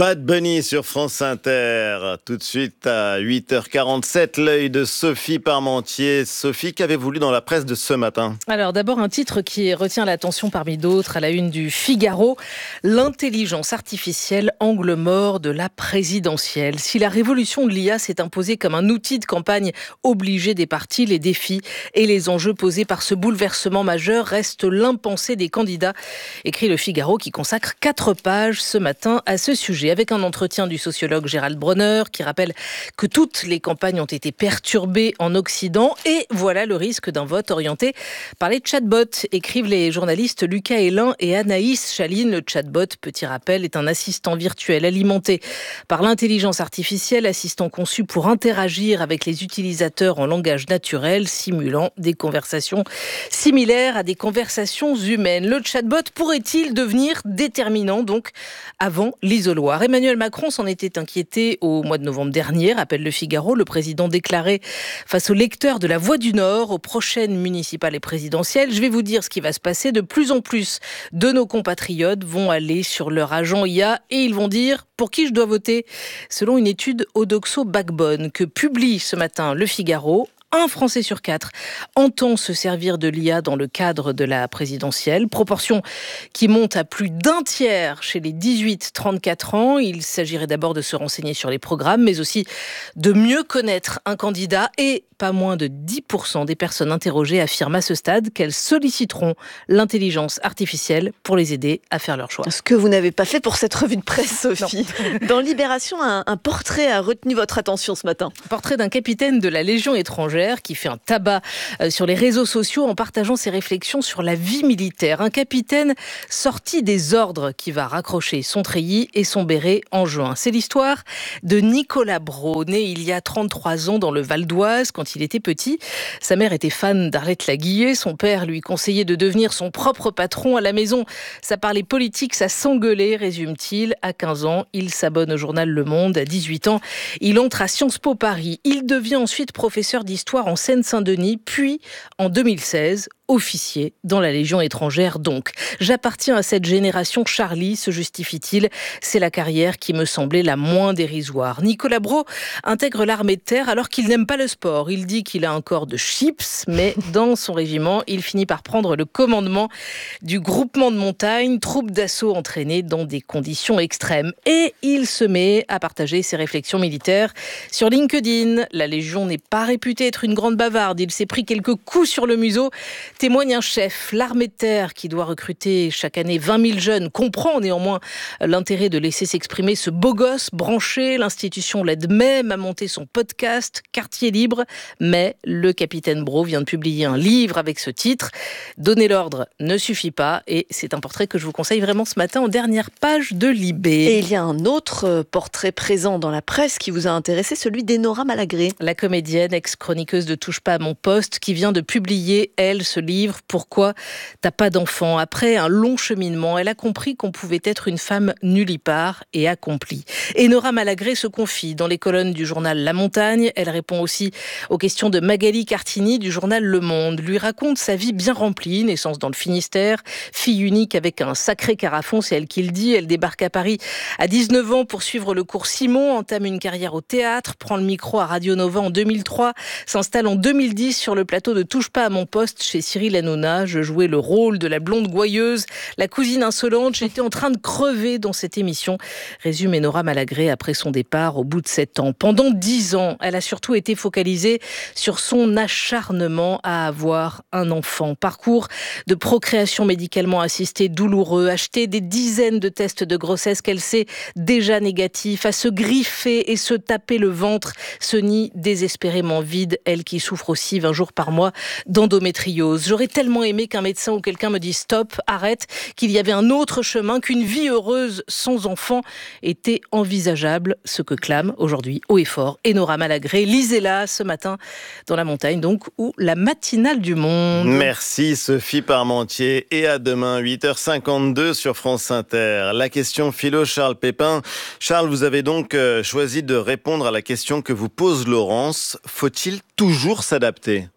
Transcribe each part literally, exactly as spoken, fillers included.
Bad Bunny sur France Inter. Tout de suite à huit heures quarante-sept, l'œil de Sophie Parmentier. Sophie, qu'avez-vous lu dans la presse de ce matin ? Alors d'abord un titre qui retient l'attention parmi d'autres à la une du Figaro. L'intelligence artificielle, angle mort de la présidentielle. Si la révolution de l'I A s'est imposée comme un outil de campagne obligé des partis, les défis et les enjeux posés par ce bouleversement majeur restent l'impensé des candidats. Écrit le Figaro qui consacre quatre pages ce matin à ce sujet. Avec un entretien du sociologue Gérald Bronner qui rappelle que toutes les campagnes ont été perturbées en Occident et voilà le risque d'un vote orienté par les chatbots, écrivent les journalistes Lucas Hélin et Anaïs Chaline. Le chatbot, petit rappel, est un assistant virtuel alimenté par l'intelligence artificielle, assistant conçu pour interagir avec les utilisateurs en langage naturel, simulant des conversations similaires à des conversations humaines. Le chatbot pourrait-il devenir déterminant donc avant l'isoloir ? Emmanuel Macron s'en était inquiété au mois de novembre dernier, rappelle le Figaro. Le président déclarait face aux lecteurs de La Voix du Nord aux prochaines municipales et présidentielles: je vais vous dire ce qui va se passer. De plus en plus de nos compatriotes vont aller sur leur agent I A et ils vont dire pour qui je dois voter. Selon une étude Odoxo Backbone que publie ce matin le Figaro, un Français sur quatre entend se servir de l'I A dans le cadre de la présidentielle. Proportion qui monte à plus d'un tiers chez les dix-huit trente-quatre ans. Il s'agirait d'abord de se renseigner sur les programmes, mais aussi de mieux connaître un candidat. Et pas moins de dix pour cent des personnes interrogées affirment à ce stade qu'elles solliciteront l'intelligence artificielle pour les aider à faire leur choix. Ce que vous n'avez pas fait pour cette revue de presse, Sophie. Dans Libération, un, un portrait a retenu votre attention ce matin. Portrait d'un capitaine de la Légion étrangère qui fait un tabac sur les réseaux sociaux en partageant ses réflexions sur la vie militaire. Un capitaine sorti des ordres qui va raccrocher son treillis et son béret en juin. C'est l'histoire de Nicolas Brault, né il y a trente-trois ans dans le Val d'Oise quand il était petit. Sa mère était fan d'Arlette Laguillet. Son père lui conseillait de devenir son propre patron. À la maison, ça parlait politique, ça s'engueulait, résume-t-il. À quinze ans, il s'abonne au journal Le Monde. À dix-huit ans, il entre à Sciences Po Paris. Il devient ensuite professeur d'histoire en Seine-Saint-Denis, puis en deux mille seize, officier dans la Légion étrangère donc. J'appartiens à cette génération Charlie, se justifie-t-il. C'est la carrière qui me semblait la moins dérisoire. Nicolas Brault intègre l'armée de terre alors qu'il n'aime pas le sport. Il dit qu'il a un corps de chips, mais dans son régiment, il finit par prendre le commandement du groupement de montagne, troupe d'assaut entraînée dans des conditions extrêmes. Et il se met à partager ses réflexions militaires sur LinkedIn. La Légion n'est pas réputée être une grande bavarde. Il s'est pris quelques coups sur le museau. Témoigne un chef, l'armée de terre qui doit recruter chaque année vingt mille jeunes, comprend néanmoins l'intérêt de laisser s'exprimer ce beau gosse branché. L'institution l'aide même à monter son podcast Quartier Libre. Mais le capitaine Brault vient de publier un livre avec ce titre. Donner l'ordre ne suffit pas. Et c'est un portrait que je vous conseille vraiment ce matin en dernière page de Libé. Et il y a un autre portrait présent dans la presse qui vous a intéressé, celui d'Enora Malagré. La comédienne, ex-chroniqueuse de Touche pas à mon poste, qui vient de publier, elle, ce livre « Pourquoi t'as pas d'enfant ?» Après un long cheminement, elle a compris qu'on pouvait être une femme nullipare et accomplie. Enora Malagré se confie dans les colonnes du journal La Montagne. Elle répond aussi aux questions de Magali Cartini du journal Le Monde. Lui raconte sa vie bien remplie, naissance dans le Finistère, fille unique avec un sacré carafon, c'est elle qui le dit. Elle débarque à Paris à dix-neuf ans pour suivre le cours Simon, entame une carrière au théâtre, prend le micro à Radio Nova en deux mille trois, s'installe en deux mille dix sur le plateau de Touche pas à mon poste chez Cyril Hanouna. Je jouais le rôle de la blonde gouailleuse, la cousine insolente. J'étais en train de crever dans cette émission, résume Enora Malagré après son départ au bout de sept ans. Pendant dix ans, elle a surtout été focalisée sur son acharnement à avoir un enfant. Parcours de procréation médicalement assistée douloureux, acheter des dizaines de tests de grossesse qu'elle sait déjà négatifs, à se griffer et se taper le ventre, ce nid désespérément vide, elle qui souffre aussi vingt jours par mois d'endométriose. J'aurais tellement aimé qu'un médecin ou quelqu'un me dise stop, arrête, qu'il y avait un autre chemin, qu'une vie heureuse sans enfant était envisageable, ce que clame aujourd'hui haut et fort Enora Malagré. Lisez-la ce matin dans La Montagne donc, ou la matinale du Monde. Merci Sophie Parmentier et à demain huit heures cinquante-deux sur France Inter. La question philo Charles Pépin. Charles, vous avez donc choisi de répondre à la question que vous pose Laurence. Faut-il toujours s'adapter ?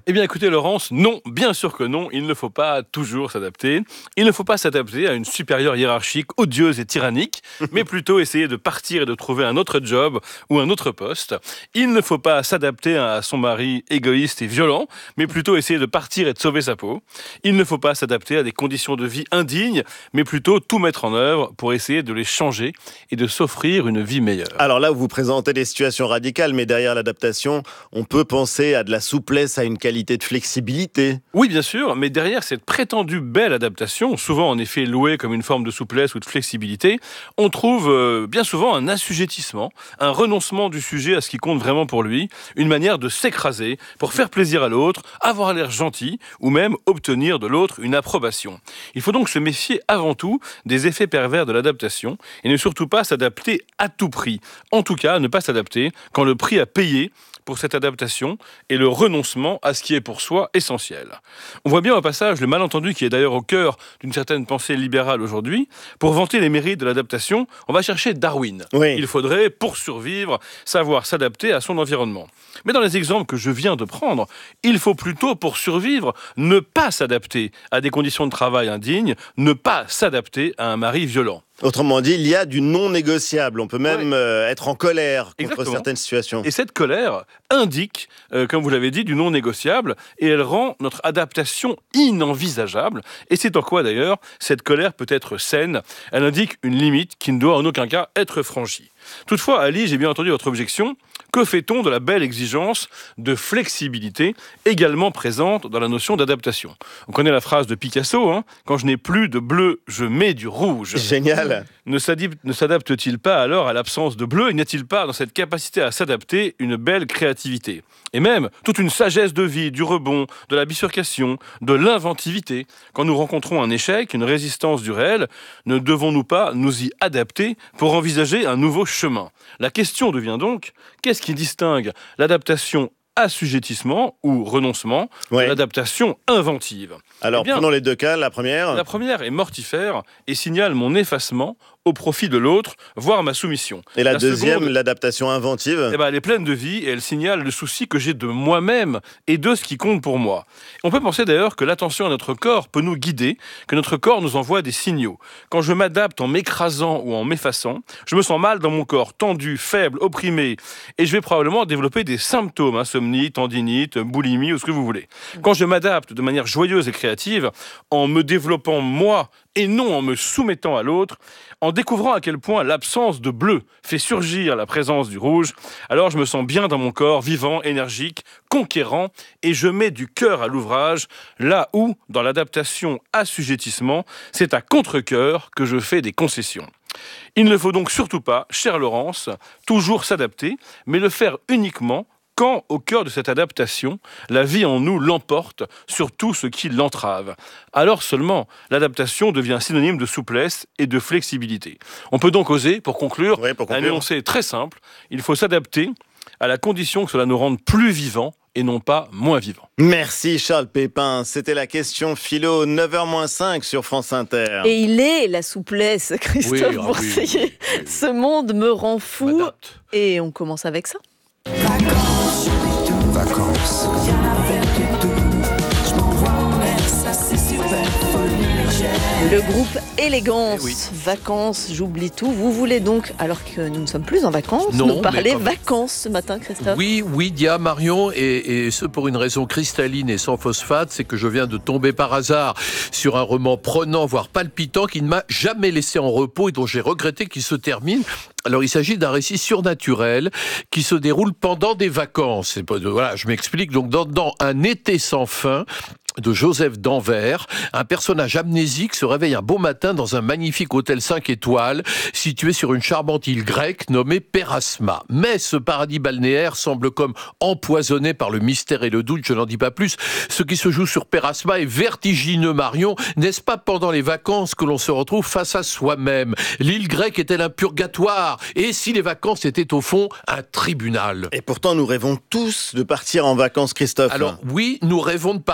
Eh bien écoutez Laurence, non, bien sûr que non, il ne faut pas toujours s'adapter. Il ne faut pas s'adapter à une supérieure hiérarchique odieuse et tyrannique, mais plutôt essayer de partir et de trouver un autre job ou un autre poste. Il ne faut pas s'adapter à son mari égoïste et violent, mais plutôt essayer de partir et de sauver sa peau. Il ne faut pas s'adapter à des conditions de vie indignes, mais plutôt tout mettre en œuvre pour essayer de les changer et de s'offrir une vie meilleure. Alors là, vous présentez des situations radicales, mais derrière l'adaptation, on peut penser à de la souplesse, à une qualité de flexibilité. Oui, bien sûr, mais derrière cette prétendue belle adaptation, souvent en effet louée comme une forme de souplesse ou de flexibilité, on trouve euh, bien souvent un assujettissement, un renoncement du sujet à ce qui compte vraiment pour lui, une manière de s'écraser pour faire plaisir à l'autre, avoir l'air gentil ou même obtenir de l'autre une approbation. Il faut donc se méfier avant tout des effets pervers de l'adaptation et ne surtout pas s'adapter à tout prix. En tout cas, ne pas s'adapter quand le prix à payer pour cette adaptation et le renoncement à ce qui est pour soi essentiel. On voit bien au passage le malentendu qui est d'ailleurs au cœur d'une certaine pensée libérale aujourd'hui. Pour vanter les mérites de l'adaptation, on va chercher Darwin. Oui. Il faudrait, pour survivre, savoir s'adapter à son environnement. Mais dans les exemples que je viens de prendre, il faut plutôt, pour survivre, ne pas s'adapter à des conditions de travail indignes, ne pas s'adapter à un mari violent. Autrement dit, il y a du non négociable. On peut même Ouais. euh, être en colère contre Exactement. certaines situations. Et cette colère indique, euh, comme vous l'avez dit, du non négociable et elle rend notre adaptation inenvisageable. Et c'est en quoi d'ailleurs cette colère peut être saine. Elle indique une limite qui ne doit en aucun cas être franchie. Toutefois, Ali, j'ai bien entendu votre objection. Que fait-on de la belle exigence de flexibilité également présente dans la notion d'adaptation ? On connaît la phrase de Picasso, hein, « Quand je n'ai plus de bleu, je mets du rouge ». Génial. Ne s'adip- ne s'adapte-t-il pas alors à l'absence de bleu ? Et n'y a-t-il pas dans cette capacité à s'adapter une belle créativité ? Et même toute une sagesse de vie, du rebond, de la bifurcation, de l'inventivité. Quand nous rencontrons un échec, une résistance du réel, ne devons-nous pas nous y adapter pour envisager un nouveau chemin ? La question devient donc, qu'est-ce qui distingue l'adaptation assujettissement ou renoncement, Ouais. de l'adaptation inventive ? Alors, Eh bien, prenons les deux cas. La première, La première est mortifère et signale mon effacement au profit de l'autre, voire ma soumission. et la, la deuxième, seconde- l'adaptation inventive. Eh ben, elle est pleine de vie et elle signale le souci que j'ai de moi-même et de ce qui compte pour moi. On peut penser d'ailleurs que l'attention à notre corps peut nous guider, que notre corps nous envoie des signaux. Quand je m'adapte en m'écrasant ou en m'effaçant, je me sens mal dans mon corps, tendu, faible, opprimé, et je vais probablement développer des symptômes, insomnie, tendinite, boulimie ou ce que vous voulez. Quand je m'adapte de manière joyeuse et créative, en me développant moi et non en me soumettant à l'autre, en découvrant à quel point l'absence de bleu fait surgir la présence du rouge, alors je me sens bien dans mon corps, vivant, énergique, conquérant, et je mets du cœur à l'ouvrage, là où, dans l'adaptation assujettissement, c'est à contre-cœur que je fais des concessions. Il ne faut donc surtout pas, chère Laurence, toujours s'adapter, mais le faire uniquement quand, au cœur de cette adaptation, la vie en nous l'emporte sur tout ce qui l'entrave. Alors seulement, l'adaptation devient synonyme de souplesse et de flexibilité. On peut donc oser, pour conclure, Oui, pour un conclure. énoncé très simple, il faut s'adapter à la condition que cela nous rende plus vivants et non pas moins vivants. Merci Charles Pépin. C'était la question philo, neuf heures moins cinq sur France Inter. Et il est la souplesse, Christophe Oui, ah oui, Boursier. oui, oui, oui. Ce monde me rend fou. M'adapte. Et on commence avec ça. Vacances, vacances, rien à faire du tout. Je m'envoie en mer, ça c'est super folie légère. Le groupe Élégance, Eh oui. vacances, j'oublie tout. Vous voulez donc, alors que nous ne sommes plus en vacances, Non, nous parler mais comme- vacances ce matin, Christophe? Oui, oui, Dia, Marion, et, et ce pour une raison cristalline et sans phosphate, c'est que je viens de tomber par hasard sur un roman prenant, voire palpitant, qui ne m'a jamais laissé en repos et dont j'ai regretté qu'il se termine. Alors, il s'agit d'un récit surnaturel qui se déroule pendant des vacances. C'est pas de- voilà, je m'explique. Donc, dans, dans Un été sans fin de Joseph d'Anvers, un personnage amnésique se réveille un beau matin dans un magnifique hôtel cinq étoiles situé sur une charmante île grecque nommée Pérasma. Mais ce paradis balnéaire semble comme empoisonné par le mystère et le doute, je n'en dis pas plus. Ce qui se joue sur Pérasma est vertigineux, Marion. N'est-ce pas pendant les vacances que l'on se retrouve face à soi-même? L'île grecque est-elle un purgatoire? Et si les vacances étaient au fond un tribunal? Et pourtant, nous rêvons tous de partir en vacances, Christophe. Alors oui, nous rêvons de partir, Ali.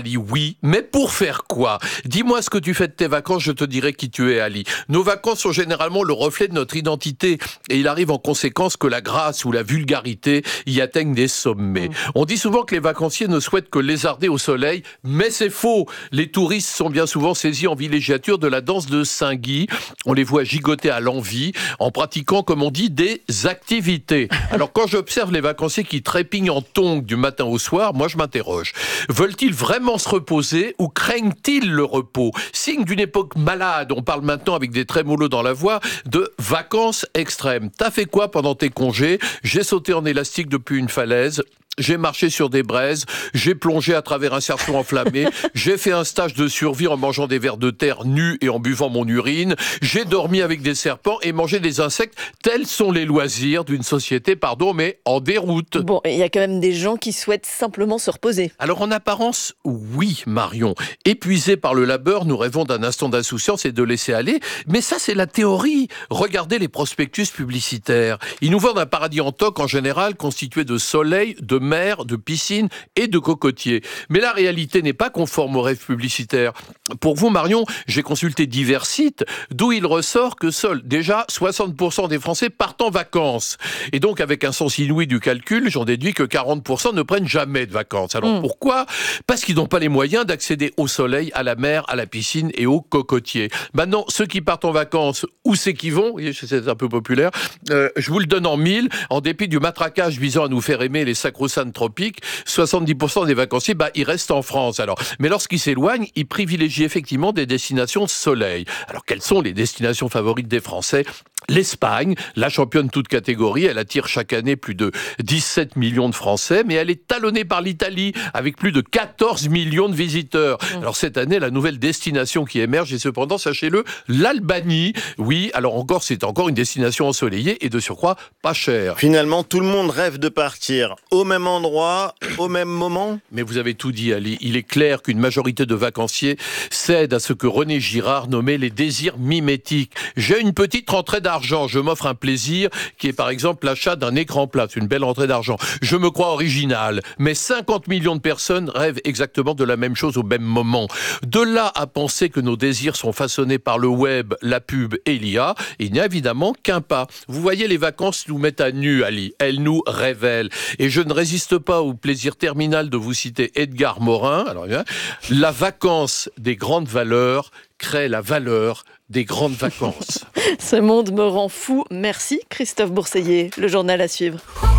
Ali, oui, mais pour faire quoi? Dis-moi ce que tu fais de tes vacances, je te dirai qui tu es, Ali. Nos vacances sont généralement le reflet de notre identité et il arrive en conséquence que la grâce ou la vulgarité y atteignent des sommets. Mmh. On dit souvent que les vacanciers ne souhaitent que lézarder au soleil, mais c'est faux. Les touristes sont bien souvent saisis en villégiature de la danse de Saint-Guy. On les voit gigoter à l'envi en pratiquant, comme on dit, des activités. Alors quand j'observe les vacanciers qui trépignent en tongs du matin au soir, moi je m'interroge. Veulent-ils vraiment se reposer ou craignent-ils le repos? Signe d'une époque malade, on parle maintenant avec des trémolos dans la voix de vacances extrêmes. T'as fait quoi pendant tes congés? J'ai sauté en élastique depuis une falaise. J'ai marché sur des braises, j'ai plongé à travers un cerceau enflammé, j'ai fait un stage de survie en mangeant des vers de terre nus et en buvant mon urine, j'ai dormi avec des serpents et mangé des insectes. Tels sont les loisirs d'une société, pardon, mais en déroute. Bon, il y a quand même des gens qui souhaitent simplement se reposer. Alors en apparence, oui, Marion. Épuisés par le labeur, nous rêvons d'un instant d'insouciance et de laisser aller. Mais ça, c'est la théorie. Regardez les prospectus publicitaires. Ils nous vendent un paradis en toc, en général, constitué de soleil, de mer, de piscine et de cocotiers. Mais la réalité n'est pas conforme aux rêves publicitaires. Pour vous, Marion, j'ai consulté divers sites, d'où il ressort que seuls, déjà, soixante pour cent des Français partent en vacances. Et donc, avec un sens inouï du calcul, j'en déduis que quarante pour cent ne prennent jamais de vacances. Alors, mmh. pourquoi? Parce qu'ils n'ont pas les moyens d'accéder au soleil, à la mer, à la piscine et aux cocotiers. Maintenant, ceux qui partent en vacances, où c'est qu'ils vont? C'est un peu populaire. Euh, je vous le donne en mille. En dépit du matraquage visant à nous faire aimer les sacro-saints tropiques, soixante-dix pour cent des vacanciers, bah, ils restent en France. Alors, mais lorsqu'ils s'éloignent, ils privilégient effectivement des destinations de soleil. Alors, quelles sont les destinations favorites des Français? L'Espagne, la championne toute catégorie, elle attire chaque année plus de dix-sept millions de Français, mais elle est talonnée par l'Italie, avec plus de quatorze millions de visiteurs. Mmh. Alors cette année, la nouvelle destination qui émerge est cependant, sachez-le, l'Albanie. Oui, alors encore, c'est encore une destination ensoleillée et de surcroît pas chère. Finalement, tout le monde rêve de partir au même endroit, au même moment. Mais vous avez tout dit, Ali. Il est clair qu'une majorité de vacanciers cède à ce que René Girard nommait les désirs mimétiques. J'ai une petite rentrée d'argent. Je m'offre un plaisir qui est par exemple l'achat d'un écran plat. C'est une belle rentrée d'argent. Je me crois original. Mais cinquante millions de personnes rêvent exactement de la même chose au même moment. De là à penser que nos désirs sont façonnés par le web, la pub et l'I A, il n'y a évidemment qu'un pas. Vous voyez, les vacances nous mettent à nu, Ali. Elles nous révèlent. Et je ne résiste pas au plaisir terminal de vous citer Edgar Morin. Alors, la vacance des grandes valeurs crée la valeur des grandes vacances. Ce monde me rend fou. Merci Christophe Bourseiller. Le journal à suivre.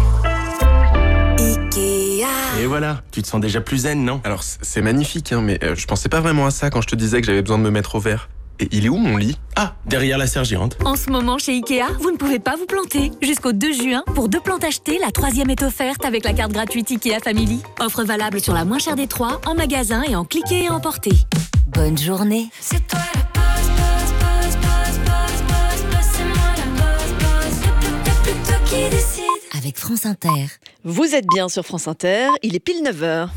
Et voilà, tu te sens déjà plus zen, non? Alors c'est magnifique, hein, mais euh, je pensais pas vraiment à ça quand je te disais que j'avais besoin de me mettre au vert. Et il est où mon lit? Ah, derrière la serre géante. En ce moment, chez Ikea, vous ne pouvez pas vous planter. Jusqu'au deux juin, pour deux plantes achetées, la troisième est offerte avec la carte gratuite Ikea Family. Offre valable sur la moins chère des trois, en magasin et en cliquer et emporter. Bonne journée. C'est toi la boss, boss, boss, boss, boss, boss, boss, c'est moi la boss, boss, y'a plus toi qui décide. Avec France Inter. Vous êtes bien sur France Inter, il est pile neuf heures.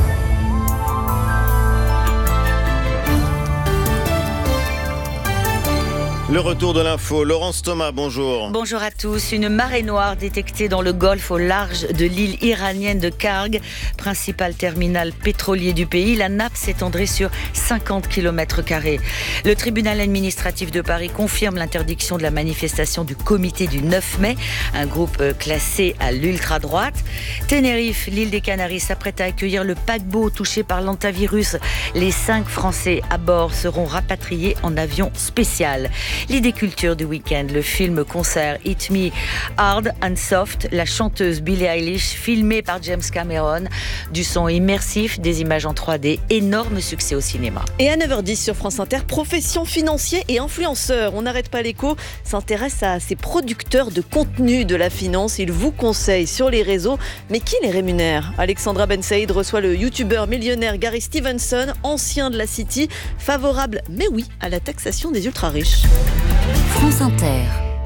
Le retour de l'info, Laurence Thomas, bonjour. Bonjour à tous. Une marée noire détectée dans le golfe au large de l'île iranienne de Karg, principal terminal pétrolier du pays. La nappe s'étendrait sur cinquante kilomètres carrés. Le tribunal administratif de Paris confirme l'interdiction de la manifestation du comité du neuf mai, un groupe classé à l'ultra-droite. Tenerife, l'île des Canaries, s'apprête à accueillir le paquebot touché par l'hantavirus. Les cinq Français à bord seront rapatriés en avion spécial. L'idée culture du week-end, le film-concert Hit Me Hard and Soft, la chanteuse Billie Eilish, filmée par James Cameron, du son immersif, des images en trois D, énorme succès au cinéma. Et à neuf heures dix sur France Inter, profession financier et influenceur. On n'arrête pas l'écho, s'intéresse à ces producteurs de contenu de la finance. Ils vous conseillent sur les réseaux, mais qui les rémunère? Alexandra Ben Saïd reçoit le youtubeur millionnaire Gary Stevenson, ancien de la City, favorable, mais oui, à la taxation des ultra-riches. France Inter.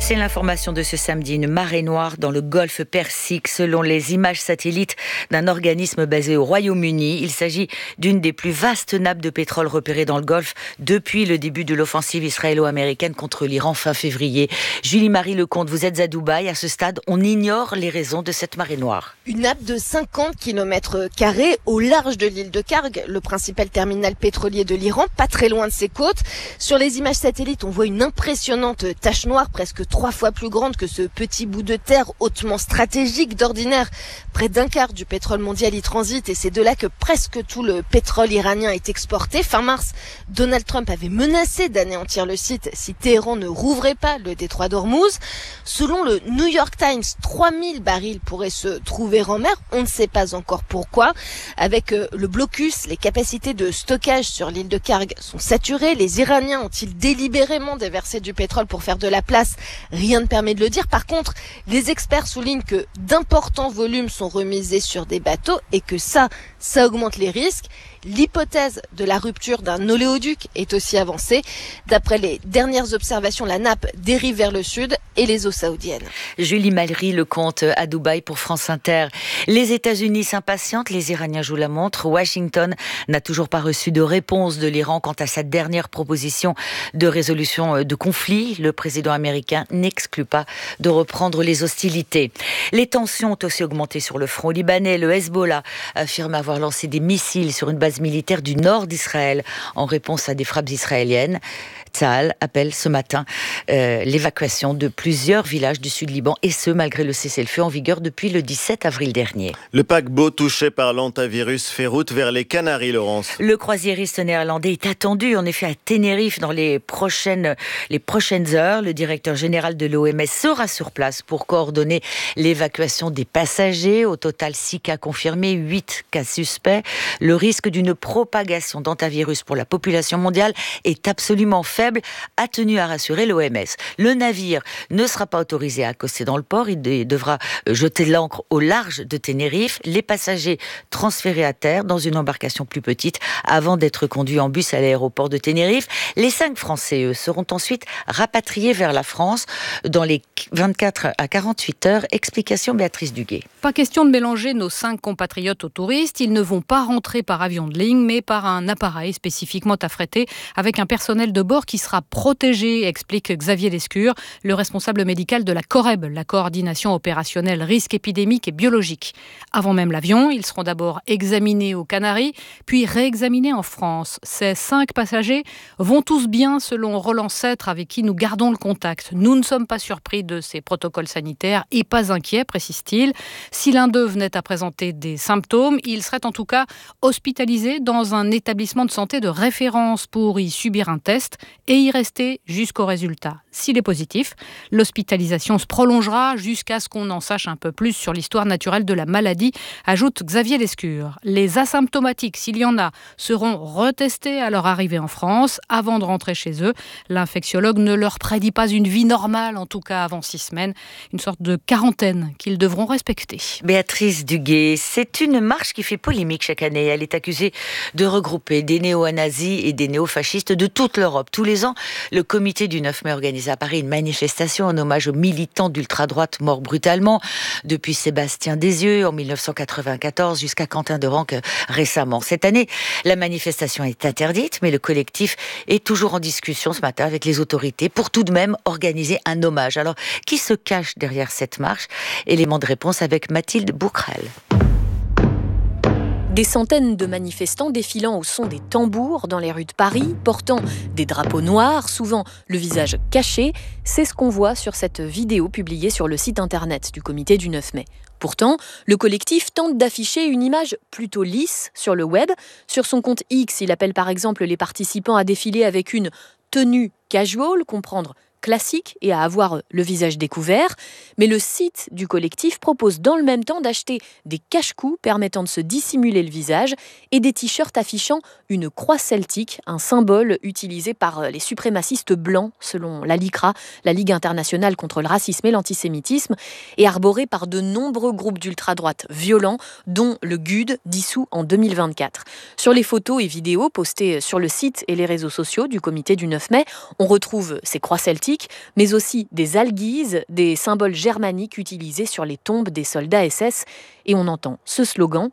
C'est l'information de ce samedi, une marée noire dans le golfe Persique, selon les images satellites d'un organisme basé au Royaume-Uni. Il s'agit d'une des plus vastes nappes de pétrole repérées dans le golfe depuis le début de l'offensive israélo-américaine contre l'Iran fin février. Julie-Marie Lecomte, vous êtes à Dubaï. À ce stade, on ignore les raisons de cette marée noire. Une nappe de cinquante kilomètres carrés au large de l'île de Karg, le principal terminal pétrolier de l'Iran, pas très loin de ses côtes. Sur les images satellites, on voit une impressionnante tache noire, presque trois fois plus grande que ce petit bout de terre hautement stratégique. D'ordinaire, près d'un quart du pétrole mondial y transite et c'est de là que presque tout le pétrole iranien est exporté. Fin mars, Donald Trump avait menacé d'anéantir le site si Téhéran ne rouvrait pas le détroit d'Ormuz. Selon le New York Times, trois mille barils pourraient se trouver en mer. On ne sait pas encore pourquoi. Avec le blocus, les capacités de stockage sur l'île de Karg sont saturées. Les Iraniens ont-ils délibérément déversé du pétrole pour faire de la place ? Rien ne permet de le dire. Par contre, les experts soulignent que d'importants volumes sont remisés sur des bateaux et que ça, ça augmente les risques. L'hypothèse de la rupture d'un oléoduc est aussi avancée. D'après les dernières observations, la nappe dérive vers le sud et les eaux saoudiennes. Julie-Marie Lecomte à Dubaï pour France Inter. Les États-Unis s'impatientent, les Iraniens jouent la montre. Washington n'a toujours pas reçu de réponse de l'Iran quant à sa dernière proposition de résolution de conflit. Le président américain n'exclut pas de reprendre les hostilités. Les tensions ont aussi augmenté sur le front libanais. Le Hezbollah affirme avoir lancé des missiles sur une base militaire du nord d'Israël en réponse à des frappes israéliennes. Tsahal appelle ce matin euh, l'évacuation de plusieurs villages du sud Liban et ce malgré le cessez-le-feu en vigueur depuis le dix-sept avril dernier. Le paquebot touché par l'hantavirus fait route vers les Canaries, Laurence. Le croisiériste néerlandais est attendu en effet à Tenerife dans les prochaines, les prochaines heures. Le directeur général de l'O M S sera sur place pour coordonner l'évacuation des passagers. Au total, six cas confirmés, huit cas suspects. Le risque d'une propagation d'hantavirus pour la population mondiale est absolument faible, a tenu à rassurer l'O M S. Le navire ne sera pas autorisé à accoster dans le port. Il devra jeter l'ancre au large de Tenerife. Les passagers transférés à terre dans une embarcation plus petite avant d'être conduits en bus à l'aéroport de Tenerife. Les cinq Français, eux, seront ensuite rapatriés vers la France dans les vingt-quatre à quarante-huit heures. Explication Béatrice Duguet. Pas question de mélanger nos cinq compatriotes aux touristes. Ils ne vont pas rentrer par avion de ligne, mais par un appareil spécifiquement affrété avec un personnel de bord qui sera protégé, explique Xavier Lescure, le responsable médical de la COREB, la coordination opérationnelle risque épidémique et biologique. Avant même l'avion, ils seront d'abord examinés aux Canaries, puis réexaminés en France. Ces cinq passagers vont tous bien, selon Roland Sêtre, avec qui nous gardons le contact. Nous ne sommes pas surpris de ces protocoles sanitaires et pas inquiets, précise-t-il. Si l'un d'eux venait à présenter des symptômes, il serait en tout cas hospitalisé dans un établissement de santé de référence pour y subir un test et y rester jusqu'au résultat. S'il est positif, l'hospitalisation se prolongera jusqu'à ce qu'on en sache un peu plus sur l'histoire naturelle de la maladie, ajoute Xavier Lescure. Les asymptomatiques, s'il y en a, seront retestés à leur arrivée en France avant de rentrer chez eux. L'infectiologue ne leur prédit pas une vie normale, en tout cas avant six semaines, une sorte de quarantaine qu'ils devront respecter. Béatrice Duguet, c'est une marche qui fait polémique chaque année. Elle est accusée de regrouper des néo-nazis et des néo-fascistes de toute l'Europe. Tous les ans, le comité du neuf mai organise à Paris une manifestation en hommage aux militants d'ultra-droite morts brutalement, depuis Sébastien Desieux en mille neuf cent quatre-vingt-quatorze jusqu'à Quentin de Ranc récemment. Cette année, la manifestation est interdite, mais le collectif est toujours en discussion ce matin avec les autorités pour tout de même organiser un hommage. Alors, qui se cache derrière cette marche ? Élément de réponse avec Mathilde Bouquerel. Des centaines de manifestants défilant au son des tambours dans les rues de Paris, portant des drapeaux noirs, souvent le visage caché, c'est ce qu'on voit sur cette vidéo publiée sur le site internet du comité du neuf mai. Pourtant, le collectif tente d'afficher une image plutôt lisse sur le web. Sur son compte X, il appelle par exemple les participants à défiler avec une tenue casual, comprendre classique et à avoir le visage découvert, mais le site du collectif propose dans le même temps d'acheter des cache-cou permettant de se dissimuler le visage et des t-shirts affichant une croix celtique, un symbole utilisé par les suprémacistes blancs selon la LICRA, la Ligue internationale contre le racisme et l'antisémitisme, et arboré par de nombreux groupes d'ultra-droite violents, dont le G U D, dissous en deux mille vingt-quatre. Sur les photos et vidéos postées sur le site et les réseaux sociaux du comité du neuf mai, on retrouve ces croix celtiques celtiques, mais aussi des alguises, des symboles germaniques utilisés sur les tombes des soldats S S. Et on entend ce slogan.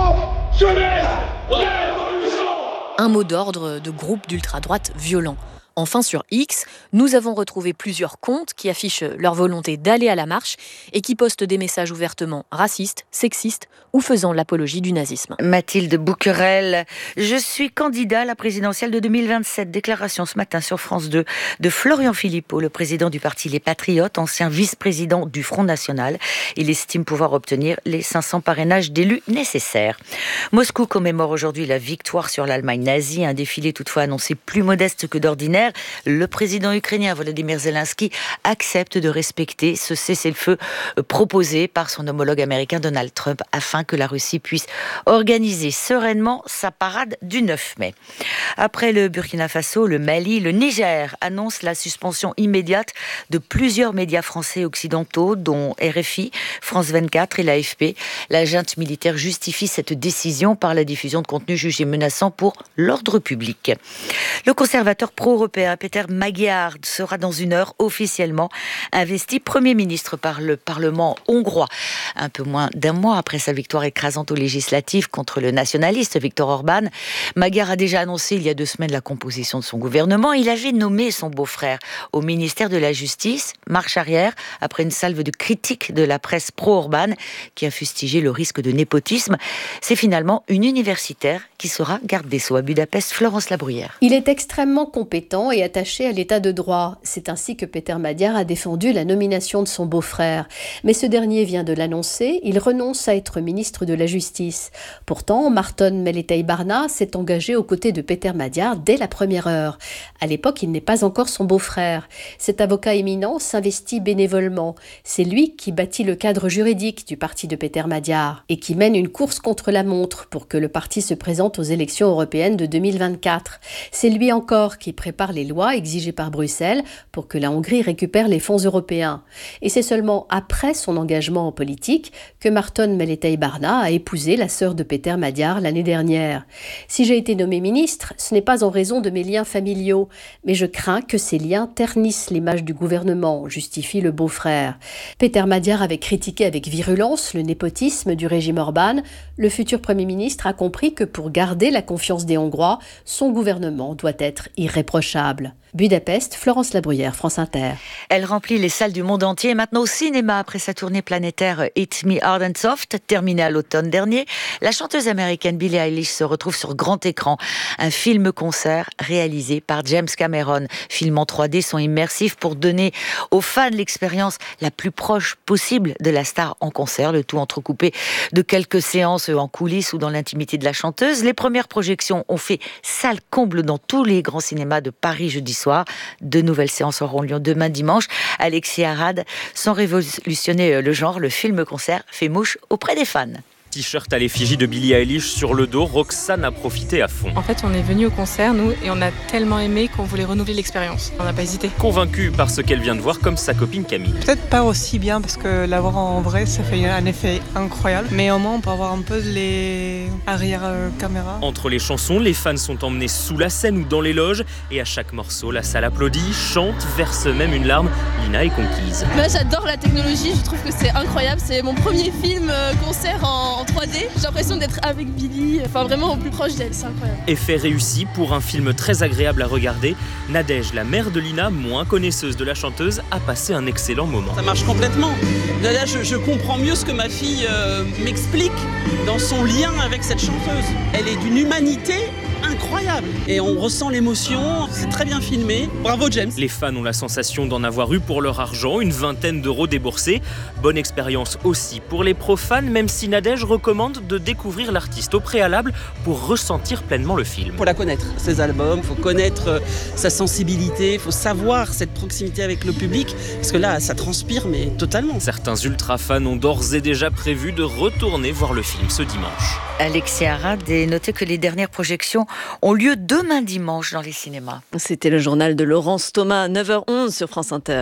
Un mot d'ordre de groupe d'ultra-droite violents. Enfin, sur X, nous avons retrouvé plusieurs comptes qui affichent leur volonté d'aller à la marche et qui postent des messages ouvertement racistes, sexistes ou faisant l'apologie du nazisme. Mathilde Bouquerel, je suis candidat à la présidentielle de deux mille vingt-sept. Déclaration ce matin sur France deux de Florian Philippot, le président du parti Les Patriotes, ancien vice-président du Front National. Il estime pouvoir obtenir les cinq cents parrainages d'élus nécessaires. Moscou commémore aujourd'hui la victoire sur l'Allemagne nazie, un défilé toutefois annoncé plus modeste que d'ordinaire. Le président ukrainien Volodymyr Zelensky accepte de respecter ce cessez-le-feu proposé par son homologue américain Donald Trump afin que la Russie puisse organiser sereinement sa parade du neuf mai. Après le Burkina Faso, le Mali, le Niger annoncent la suspension immédiate de plusieurs médias français occidentaux, dont R F I, France vingt-quatre et l'A F P. La junte militaire justifie cette décision par la diffusion de contenus jugés menaçants pour l'ordre public. Le conservateur pro-européen Peter Magyar sera dans une heure officiellement investi Premier ministre par le Parlement hongrois. Un peu moins d'un mois après sa victoire écrasante aux législatives contre le nationaliste Viktor Orban, Magyar a déjà annoncé il y a deux semaines la composition de son gouvernement. Il avait nommé son beau-frère au ministère de la Justice, marche arrière après une salve de critiques de la presse pro-Orban qui a fustigé le risque de népotisme. C'est finalement une universitaire qui sera garde des Sceaux à Budapest, Florence Labruyère. Il est extrêmement compétent et attaché à l'état de droit. C'est ainsi que Peter Magyar a défendu la nomination de son beau-frère. Mais ce dernier vient de l'annoncer, il renonce à être ministre de la Justice. Pourtant, Márton Melletei-Barna s'est engagé aux côtés de Peter Magyar dès la première heure. À l'époque, il n'est pas encore son beau-frère. Cet avocat éminent s'investit bénévolement. C'est lui qui bâtit le cadre juridique du parti de Peter Magyar et qui mène une course contre la montre pour que le parti se présente aux élections européennes de deux mille vingt-quatre. C'est lui encore qui prépare les lois exigées par Bruxelles pour que la Hongrie récupère les fonds européens. Et c'est seulement après son engagement en politique que Márton Melletei-Barna a épousé la sœur de Peter Magyar l'année dernière. Si j'ai été nommé ministre, ce n'est pas en raison de mes liens familiaux, mais je crains que ces liens ternissent l'image du gouvernement, justifie le beau-frère. Peter Magyar avait critiqué avec virulence le népotisme du régime Orban. Le futur Premier ministre a compris que pour garder la confiance des Hongrois, son gouvernement doit être irréprochable. Budapest, Florence Labruyère, France Inter. Elle remplit les salles du monde entier et maintenant au cinéma après sa tournée planétaire Hit Me Hard and Soft, terminée à l'automne dernier. La chanteuse américaine Billie Eilish se retrouve sur grand écran. Un film-concert réalisé par James Cameron. Film en trois D, son immersif pour donner aux fans l'expérience la plus proche possible de la star en concert, le tout entrecoupé de quelques séances en coulisses ou dans l'intimité de la chanteuse. Les premières projections ont fait salle comble dans tous les grands cinémas de Paris jeudi soir. De nouvelles séances auront lieu demain dimanche. Alexis Arad, sans révolutionner le genre, le film-concert fait mouche auprès des fans. T-shirt à l'effigie de Billie Eilish sur le dos, Roxane a profité à fond. En fait, on est venu au concert, nous, et on a tellement aimé qu'on voulait renouveler l'expérience. On n'a pas hésité. Convaincue par ce qu'elle vient de voir, comme sa copine Camille. Peut-être pas aussi bien, parce que l'avoir en vrai, ça fait un effet incroyable. Mais au moins, on peut avoir un peu les arrière-caméras. Entre les chansons, les fans sont emmenés sous la scène ou dans les loges. Et à chaque morceau, la salle applaudit, chante, verse même une larme. Lina est conquise. Moi, j'adore la technologie, je trouve que c'est incroyable. C'est mon premier film concert en trois D. J'ai l'impression d'être avec Billie, enfin vraiment au plus proche d'elle, c'est incroyable. Effet réussi pour un film très agréable à regarder. Nadège, la mère de Lina, moins connaisseuse de la chanteuse, a passé un excellent moment. Ça marche complètement. Là, je, je comprends mieux ce que ma fille euh, m'explique dans son lien avec cette chanteuse. Elle est d'une humanité incroyable et on ressent l'émotion, c'est très bien filmé. Bravo James. Les fans ont la sensation d'en avoir eu pour leur argent, une vingtaine d'euros déboursés. Bonne expérience aussi pour les profanes, même si Nadège recommande de découvrir l'artiste au préalable pour ressentir pleinement le film. Il faut la connaître, ses albums, il faut connaître sa sensibilité, il faut savoir cette proximité avec le public, parce que là ça transpire mais totalement. Certains ultra fans ont d'ores et déjà prévu de retourner voir le film ce dimanche. Alexis Arad, et notez que les dernières projections ont lieu demain dimanche dans les cinémas. C'était le journal de Laurence Thomas, neuf heures onze sur France Inter.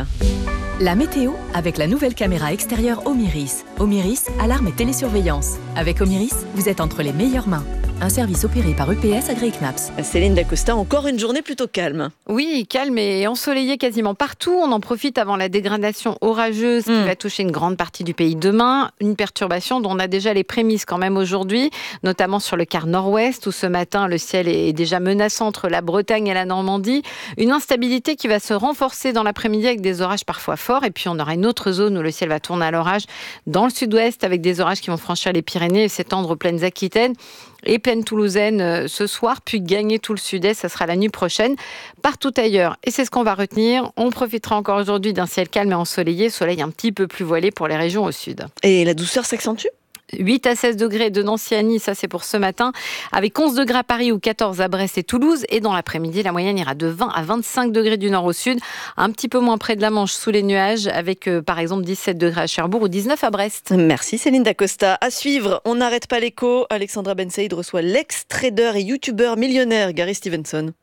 La météo avec la nouvelle caméra extérieure Omiris. Omiris, alarme et télésurveillance. Avec Omiris, vous êtes entre les meilleures mains. un service opéré par U P S agréé C N A P S. Céline Dacosta, encore une journée plutôt calme. Oui, calme et ensoleillé quasiment partout. On en profite avant la dégradation orageuse qui mmh. va toucher une grande partie du pays demain. Une perturbation dont on a déjà les prémices quand même aujourd'hui, notamment sur le quart nord-ouest où ce matin le ciel est déjà menaçant entre la Bretagne et la Normandie. Une instabilité qui va se renforcer dans l'après-midi avec des orages parfois forts. Et puis on aura une autre zone où le ciel va tourner à l'orage dans le sud-ouest avec des orages qui vont franchir les Pyrénées et s'étendre aux plaines aquitaines et plaines toulousaines ce soir, puis gagner tout le sud-est, ça sera la nuit prochaine, partout ailleurs. Et c'est ce qu'on va retenir. On profitera encore aujourd'hui d'un ciel calme et ensoleillé, soleil un petit peu plus voilé pour les régions au sud. Et la douceur s'accentue ? huit à seize degrés de Nancy à Nice, ça c'est pour ce matin, avec onze degrés à Paris ou quatorze à Brest et Toulouse. Et dans l'après-midi, la moyenne ira de vingt à vingt-cinq degrés du nord au sud, un petit peu moins près de la Manche sous les nuages, avec euh, par exemple dix-sept degrés à Cherbourg ou dix-neuf à Brest. Merci Céline Dacosta. À suivre, on n'arrête pas l'écho. Alexandra Ben Saïd reçoit l'ex-trader et youtubeur millionnaire Gary Stevenson.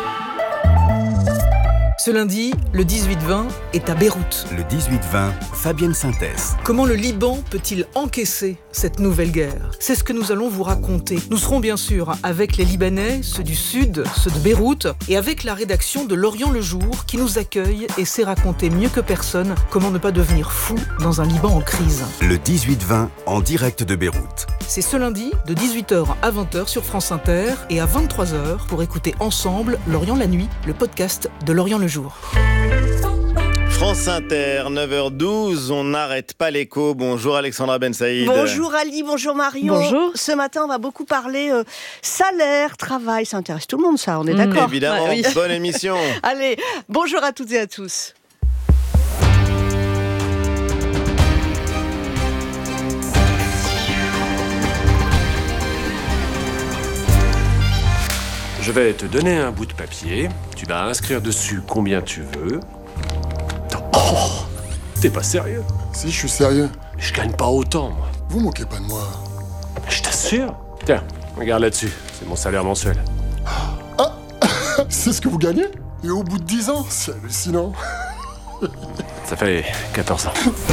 Ce lundi, le dix-huit vingt est à Beyrouth. Le dix-huit vingt, Fabienne Synthèse. Comment le Liban peut-il encaisser cette nouvelle guerre ? C'est ce que nous allons vous raconter. Nous serons bien sûr avec les Libanais, ceux du Sud, ceux de Beyrouth, et avec la rédaction de L'Orient le Jour qui nous accueille et sait raconter mieux que personne comment ne pas devenir fou dans un Liban en crise. Le dix-huit vingt, en direct de Beyrouth. C'est ce lundi de dix-huit heures à vingt heures sur France Inter et à vingt-trois heures pour écouter ensemble L'Orient la nuit, le podcast de L'Orient le Jour. France Inter, neuf heures douze, on n'arrête pas l'écho. Bonjour Alexandra Ben Saïd. Bonjour Ali, bonjour Marion. Bonjour. Ce matin, on va beaucoup parler euh, salaire, travail, ça intéresse tout le monde ça, on est mmh. d'accord ? Évidemment, ouais, oui. Bonne émission. Allez, bonjour à toutes et à tous. Je vais te donner un bout de papier, tu vas inscrire dessus combien tu veux. Oh, t'es pas sérieux? Si, je suis sérieux. Je gagne pas autant, moi. Vous moquez pas de moi. Je t'assure. Tiens, regarde là-dessus, c'est mon salaire mensuel. Ah, c'est ce que vous gagnez? Et au bout de dix ans, c'est hallucinant. Ça fait quatorze ans.